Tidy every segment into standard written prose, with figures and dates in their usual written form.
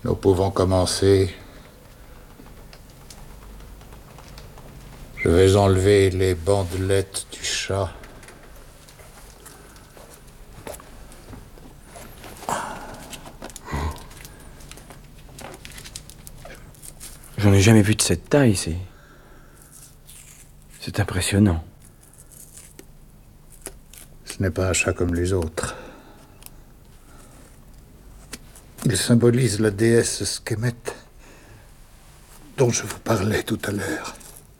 Nous pouvons commencer. Je vais enlever les bandelettes du chat. J'en ai jamais vu de cette taille, c'est impressionnant. Ce n'est pas un chat comme les autres. Il symbolise la déesse Sekhmet, dont je vous parlais tout à l'heure.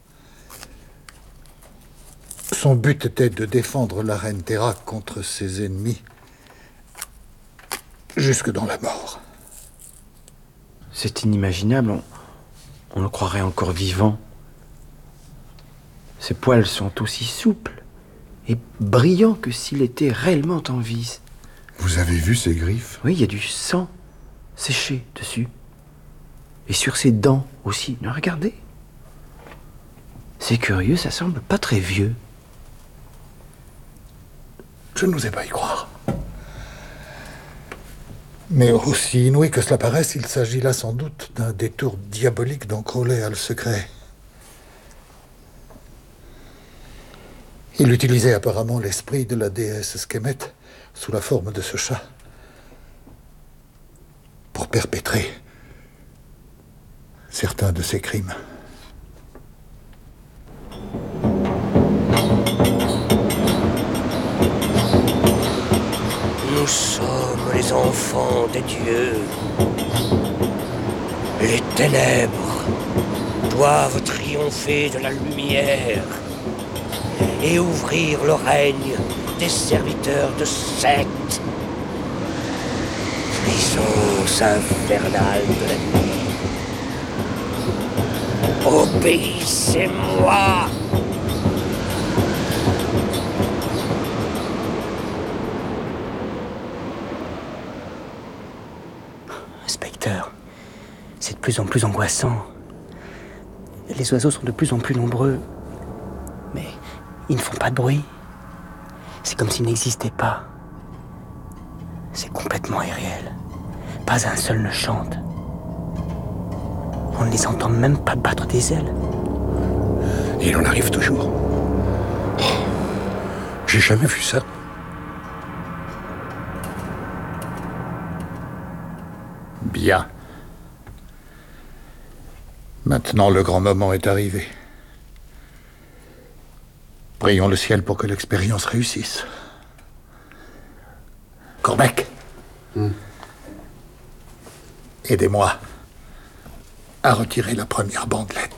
Son but était de défendre la reine Terra contre ses ennemis, jusque dans la mort. C'est inimaginable, on le croirait encore vivant. Ses poils sont aussi souples et brillants que s'il était réellement en vie. Vous avez vu ses griffes? Oui, il y a du sang séché dessus. Et sur ses dents aussi. Regardez. C'est curieux, ça semble pas très vieux. Je n'osais pas y croire. Mais aussi inouï que cela paraisse, il s'agit là sans doute d'un détour diabolique dont Crowley a le secret. Il utilisait apparemment l'esprit de la déesse Sekhmet sous la forme de ce chat pour perpétrer certains de ses crimes. Nous sommes les enfants des dieux. Les ténèbres doivent triompher de la lumière et ouvrir le règne des serviteurs de Seth. Puissance infernale de la nuit. Obéissez-moi! Inspecteur, c'est de plus en plus angoissant. Les oiseaux sont de plus en plus nombreux. Mais ils ne font pas de bruit. C'est comme s'ils n'existaient pas. C'est complètement irréel. Pas un seul ne chante. On ne les entend même pas battre des ailes. Et il en arrive toujours. J'ai jamais vu ça. Bien. Maintenant, le grand moment est arrivé. Prions le ciel pour que l'expérience réussisse. Corbec, aidez-moi à retirer la première bandelette.